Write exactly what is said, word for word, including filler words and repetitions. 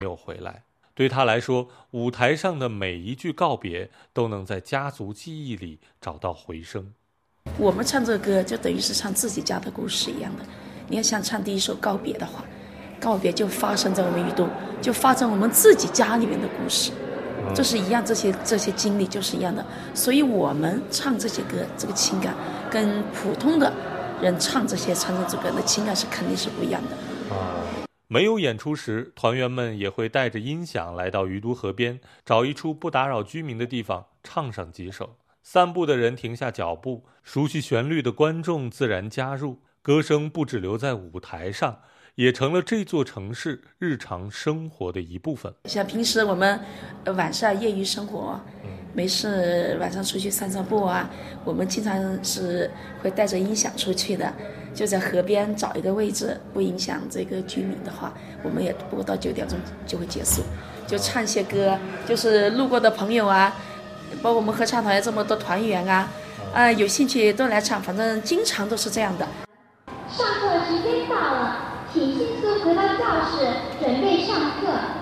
没有回来。对他来说，舞台上的每一句告别都能在家族记忆里找到回声。 我们唱这个歌就等于是唱自己家的故事一样的。你要想唱第一首告别的话，告别就发生在我们雨洞，就发生我们自己家里面的故事，这是一样，这些这些经历就是一样的。所以我们唱这些歌，这个情感跟普通的人唱这些唱这歌的情感是肯定是不一样的。 没有演出时，团员们也会带着音响来到鱼都河边，找一处不打扰居民的地方唱上几首。散步的人停下脚步，熟悉旋律的观众自然加入，歌声不只留在舞台上，也成了这座城市日常生活的一部分。 像平时我们晚上业余生活，没事晚上出去散散步啊，我们经常是会带着音响出去的，就在河边找一个位置，不影响这个居民的话，我们也不到九点钟就会结束，就唱些歌，就是路过的朋友啊，包括我们合唱团这么多团员啊，啊、呃，有兴趣都来唱，反正经常都是这样的。 上课时间到了，请迅速回到教室，准备上课。